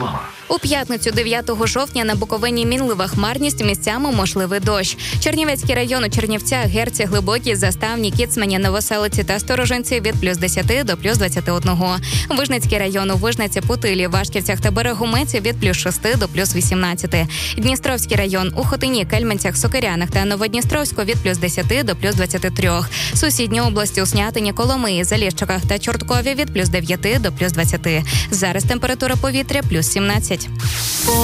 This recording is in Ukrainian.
Реклама. У п'ятницю 9 жовтня на Буковині мінлива хмарність, місцями можливий дощ. Чернівецький район у Чернівцях, Герці, Глибокі, Заставні, Кіцмані, Новоселиці та Сторожинці від плюс 10 до плюс 21. Вижницький район у Вижниці, Путилі, Вашківцях та Берегомеці від плюс 6 до плюс 18. Дністровський район у Хотині, Кельменцях, Сокирянах та Новодністровську від плюс 10 до плюс 23. Сусідні області у Снятині, Коломиї, Заліщиках та Чорткові від плюс 9 до плюс 20. Зараз температура повітря плюс 17.